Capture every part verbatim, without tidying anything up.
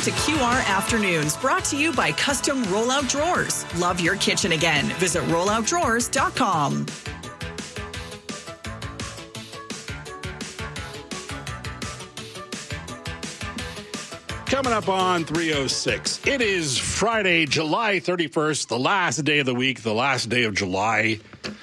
to Q R Afternoons, brought to you by Custom Rollout Drawers. Love your kitchen again. Visit rollout drawers dot com. Coming up on three oh six, it is Friday, July thirty-first, the last day of the week, the last day of July.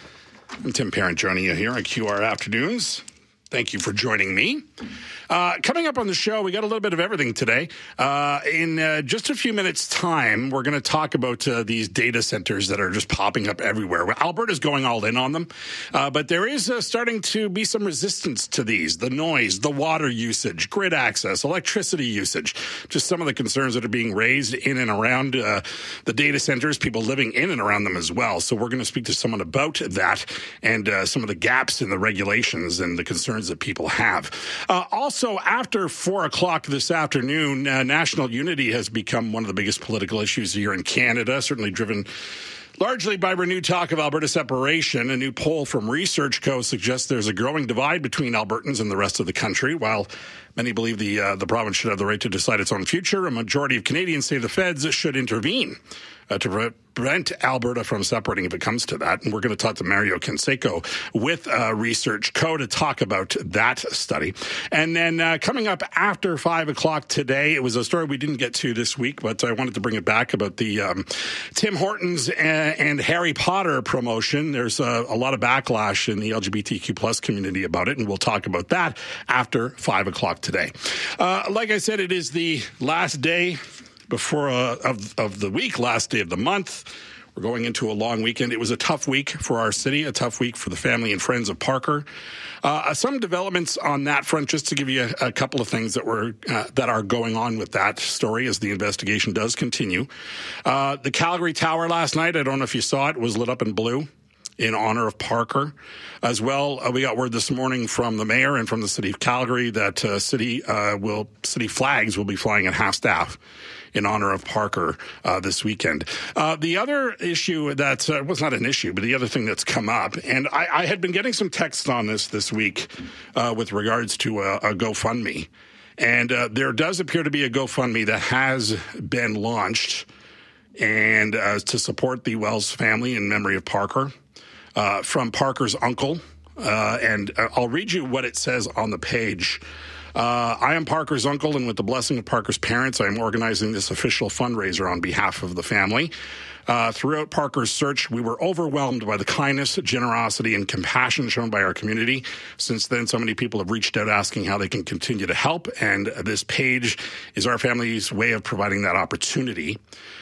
I'm Tim Parent joining you here on Q R Afternoons. Thank you for joining me. Uh, coming up on the show, we got a little bit of everything today. Uh, in uh, just a few minutes' time, we're going to talk about uh, these data centers that are just popping up everywhere. Well, Alberta's going all in on them, uh, but there is uh, starting to be some resistance to these. The noise, the water usage, grid access, electricity usage, just some of the concerns that are being raised in and around uh, the data centers, people living in and around them as well. So we're going to speak to someone about that and uh, some of the gaps in the regulations and the concerns that people have. Uh, also, So after four o'clock this afternoon, uh, national unity has become one of the biggest political issues here in Canada, certainly driven largely by renewed talk of Alberta separation. A new poll from Research Co. suggests there's a growing divide between Albertans and the rest of the country. While many believe the uh, the province should have the right to decide its own future, a majority of Canadians say the feds should intervene uh, to pre- prevent Alberta from separating if it comes to that. And we're going to talk to Mario Canseco with uh, Research Co. to talk about that study. And then uh, coming up after five o'clock today, it was a story we didn't get to this week, but I wanted to bring it back about the um, Tim Hortons and, and Harry Potter promotion. There's a, a lot of backlash in the L G B T Q plus community about it, and we'll talk about that after five o'clock today. Uh, like I said, it is the last day before uh, of, of the week, last day of the month. We're going into a long weekend. It was a tough week for our city, a tough week for the family and friends of Parker. Uh, some developments on that front, just to give you a, a couple of things that were uh, that are going on with that story as the investigation does continue. Uh, the Calgary Tower last night, I don't know if you saw it, was lit up in blue in honor of Parker. As well, uh, we got word this morning from the mayor and from the city of Calgary that uh, city uh, will city flags will be flying at half staff in honor of Parker uh, this weekend. Uh, the other issue that uh, was not an issue, but the other thing that's come up, and I, I had been getting some texts on this this week uh, with regards to a, a GoFundMe. And uh, there does appear to be a GoFundMe that has been launched and uh, to support the Wells family in memory of Parker. Uh, from Parker's uncle, uh, and uh, I'll read you what it says on the page. Uh, I am Parker's uncle, and with the blessing of Parker's parents, I am organizing this official fundraiser on behalf of the family. Uh, throughout Parker's search, we were overwhelmed by the kindness, generosity, and compassion shown by our community. Since then, so many people have reached out asking how they can continue to help, and this page is our family's way of providing that opportunity.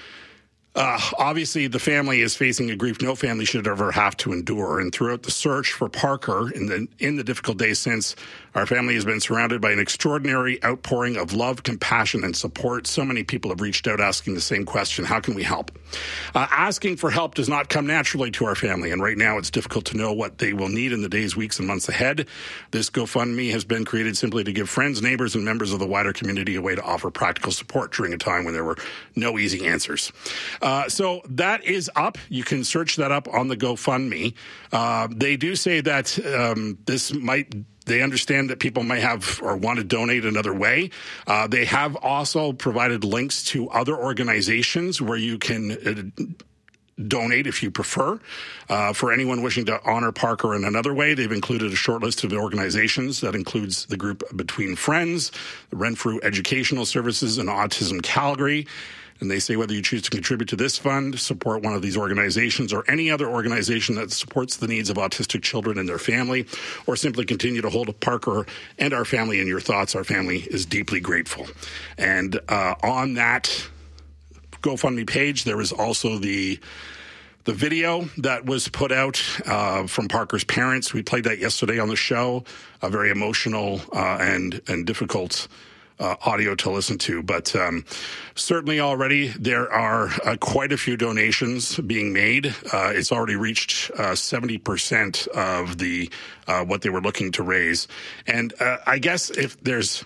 Uh, obviously, the family is facing a grief no family should ever have to endure. And throughout the search for Parker in the in the difficult days since, our family has been surrounded by an extraordinary outpouring of love, compassion, and support. So many people have reached out asking the same question: how can we help? Uh, asking for help does not come naturally to our family, and right now it's difficult to know what they will need in the days, weeks, and months ahead. This GoFundMe has been created simply to give friends, neighbors, and members of the wider community a way to offer practical support during a time when there were no easy answers. Uh, so that is up. You can search that up on the GoFundMe. Uh, they do say that um, this might... They understand that people may have or want to donate another way. Uh, they have also provided links to other organizations where you can uh, donate if you prefer. Uh, for anyone wishing to honor Parker in another way, they've included a short list of organizations that includes the group Between Friends, the Renfrew Educational Services, and Autism Calgary. And they say whether you choose to contribute to this fund, support one of these organizations, or any other organization that supports the needs of autistic children and their family, or simply continue to hold Parker and our family in your thoughts, our family is deeply grateful. And uh, on that GoFundMe page, there is also the the video that was put out uh, from Parker's parents. We played that yesterday on the show, a very emotional uh, and, and difficult Uh, audio to listen to, but um, certainly already there are uh, quite a few donations being made. Uh, it's already reached uh, seventy percent of the uh, what they were looking to raise. And uh, I guess if there's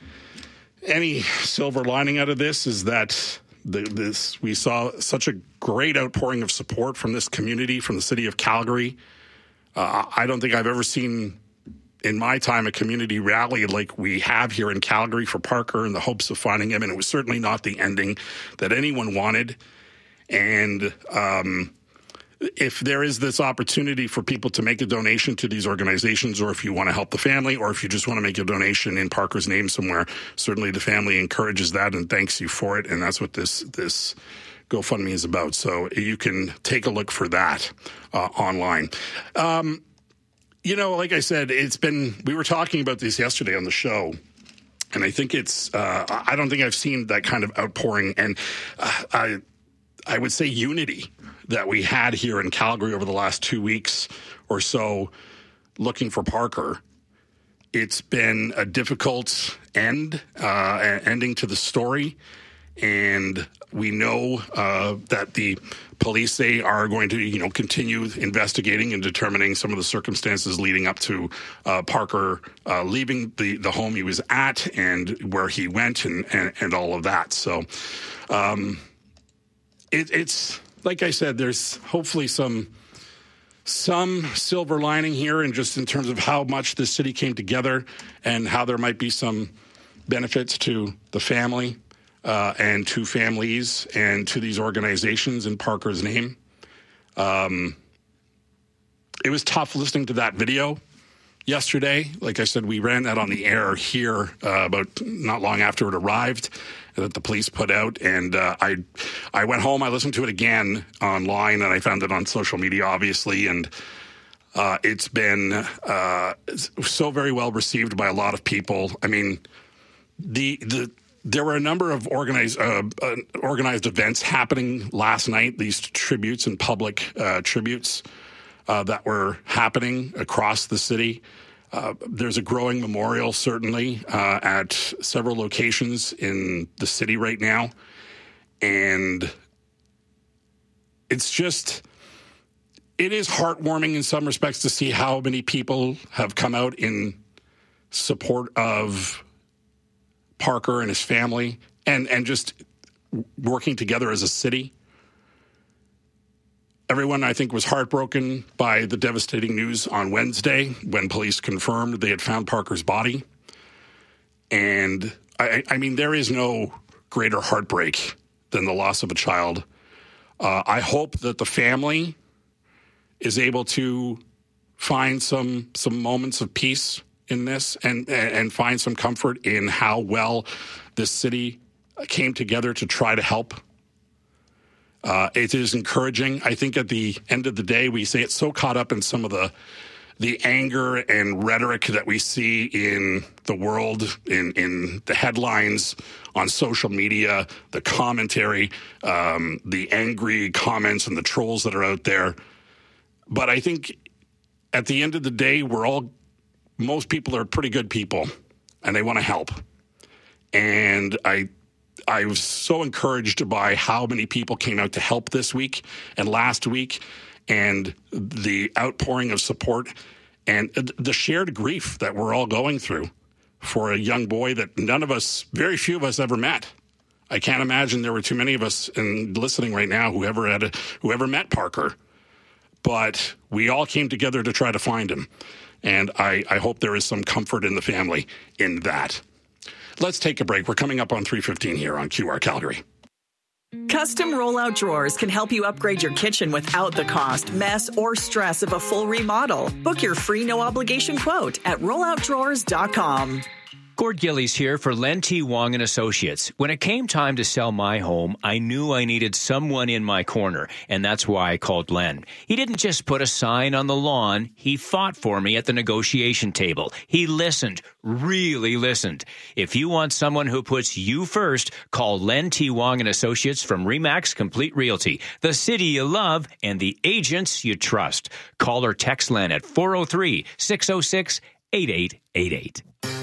any silver lining out of this is that the, this we saw such a great outpouring of support from this community, from the city of Calgary. Uh, I don't think I've ever seen in my time, a community rally like we have here in Calgary for Parker in the hopes of finding him. And it was certainly not the ending that anyone wanted. And um, if there is this opportunity for people to make a donation to these organizations, or if you want to help the family, or if you just want to make a donation in Parker's name somewhere, certainly the family encourages that and thanks you for it. And that's what this this GoFundMe is about. So you can take a look for that uh, online. Um, you know, like I said, it's been, we were talking about this yesterday on the show. And I think it's, uh, I don't think I've seen that kind of outpouring and uh, I, I would say unity that we had here in Calgary over the last two weeks or so looking for Parker. It's been a difficult end, uh, ending to the story. And we know uh, that the police, they are going to, you know, continue investigating and determining some of the circumstances leading up to uh, Parker uh, leaving the, the home he was at and where he went and, and, and all of that. So um, it, it's, like I said, there's hopefully some some silver lining here, and just in terms of how much the city came together and how there might be some benefits to the family. Uh, and to families and to these organizations in Parker's name. Um, it was tough listening to that video yesterday. Like I said, we ran that on the air here uh, about not long after it arrived that the police put out. And uh, I I went home, I listened to it again online, and I found it on social media, obviously. And uh, it's been uh, so very well received by a lot of people. I mean, the the... There were a number of organized uh, uh, organized events happening last night, these tributes and public uh, tributes uh, that were happening across the city. Uh, there's a growing memorial, certainly, uh, at several locations in the city right now. And it's just, it is heartwarming in some respects to see how many people have come out in support of Parker and his family, and, and just working together as a city. Everyone, I think, was heartbroken by the devastating news on Wednesday when police confirmed they had found Parker's body. And, I, I mean, there is no greater heartbreak than the loss of a child. Uh, I hope that the family is able to find some some moments of peace in this and and find some comfort in how well this city came together to try to help. Uh, it is encouraging. I think at the end of the day, we say it's so caught up in some of the the anger and rhetoric that we see in the world, in, in the headlines, on social media, the commentary, um, the angry comments and the trolls that are out there. But I think at the end of the day, we're all most people are pretty good people, and they want to help. And I I was so encouraged by how many people came out to help this week and last week, and the outpouring of support and the shared grief that we're all going through for a young boy that none of us, very few of us ever met. I can't imagine there were too many of us in listening right now who ever had a, who ever met Parker. But we all came together to try to find him. And I, I hope there is some comfort in the family in that. Let's take a break. We're coming up on three fifteen here on Q R Calgary. Custom rollout drawers can help you upgrade your kitchen without the cost, mess, or stress of a full remodel. Book your free no-obligation quote at rollout drawers dot com. Gord Gillies here for Len T. Wong and Associates. When it came time to sell my home, I knew I needed someone in my corner, and that's why I called Len. He didn't just put a sign on the lawn. He fought for me at the negotiation table. He listened, really listened. If you want someone who puts you first, call Len T. Wong and Associates from Remax Complete Realty, the city you love and the agents you trust. Call or text Len at four oh three, six oh six, eight eight eight eight.